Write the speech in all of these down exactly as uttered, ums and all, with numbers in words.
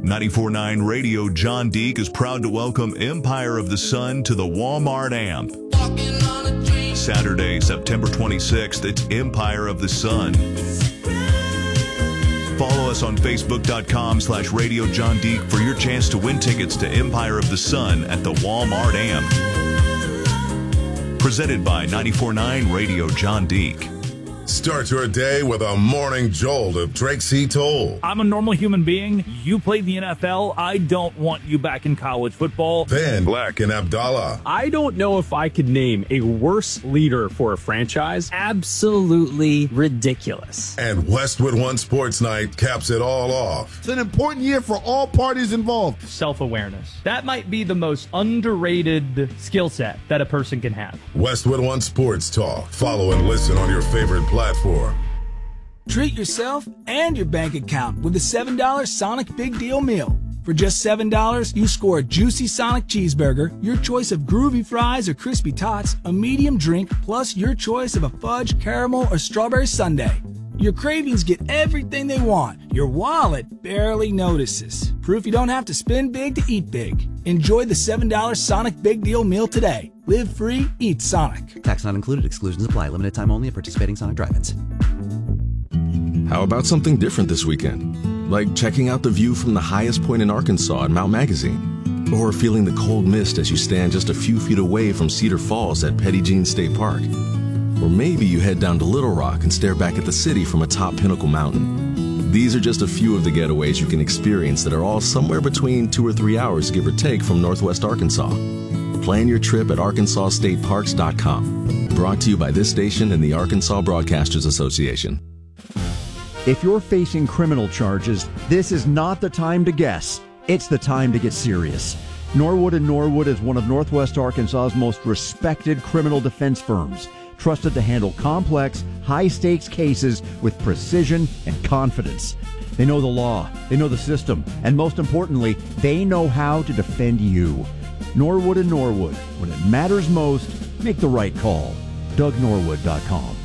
ninety-four point nine Radio John Deek is proud to welcome Empire of the Sun to the Walmart Amp. Saturday, September twenty-sixth, it's Empire of the Sun. Follow us on Facebook.com slash Radio John Deek for your chance to win tickets to Empire of the Sun at the Walmart Amp. Presented by ninety-four point nine Radio John Deek. Start your day with a morning jolt of Drake C. Toll. I'm a normal human being. You played the N F L. I don't want you back in college football. Then Black and Abdallah. I don't know if I could name a worse leader for a franchise. Absolutely ridiculous. And Westwood One Sports Night caps it all off. It's an important year for all parties involved. Self-awareness. That might be the most underrated skill set that a person can have. Westwood One Sports Talk. Follow and listen on your favorite platform. Treat yourself and your bank account with a seven dollar Sonic Big Deal Meal. For just seven dollars, you score a juicy Sonic cheeseburger, your choice of groovy fries or crispy tots, a medium drink, plus your choice of a fudge, caramel, or strawberry sundae. Your cravings get everything they want. Your wallet barely notices. Proof you don't have to spend big to eat big. Enjoy the seven dollar Sonic Big Deal Meal today. Live free, eat Sonic. Tax not included. Exclusions apply. Limited time only at participating Sonic drive-ins. How about something different this weekend? Like checking out the view from the highest point in Arkansas at Mount Magazine. Or feeling the cold mist as you stand just a few feet away from Cedar Falls at Petty Jean State Park. Or maybe you head down to Little Rock and stare back at the city from atop Pinnacle Mountain. These are just a few of the getaways you can experience that are all somewhere between two or three hours, give or take, from Northwest Arkansas. Plan your trip at arkansas state parks dot com. Brought to you by this station and the Arkansas Broadcasters Association. If you're facing criminal charges, this is not the time to guess. It's the time to get serious. Norwood and Norwood is one of Northwest Arkansas's most respected criminal defense firms, trusted to handle complex, high-stakes cases with precision and confidence. They know the law, they know the system, and most importantly, they know how to defend you. Norwood and Norwood. When it matters most, make the right call. Doug Norwood dot com.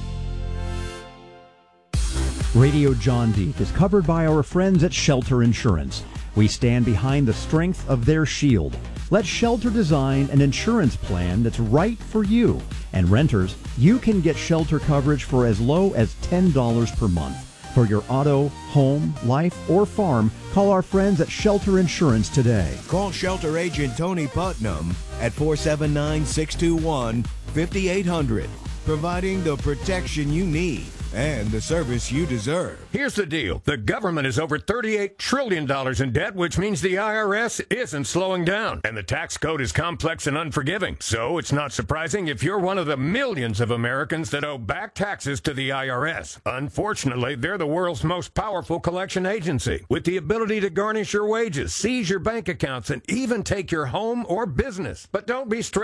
Radio John Deek is covered by our friends at Shelter Insurance. We stand behind the strength of their shield. Let Shelter design an insurance plan that's right for you. And renters, you can get shelter coverage for as low as ten dollars per month. For your auto, home, life, or farm, call our friends at Shelter Insurance today. Call Shelter Agent Tony Putnam at four seven nine, six two one, five eight zero zero, providing the protection you need and the service you deserve. Here's the deal. The government is over thirty-eight trillion dollars in debt, which means the I R S isn't slowing down. And the tax code is complex and unforgiving. So it's not surprising if you're one of the millions of Americans that owe back taxes to the I R S. Unfortunately, they're the world's most powerful collection agency, with the ability to garnish your wages, seize your bank accounts, and even take your home or business. But don't be stressed.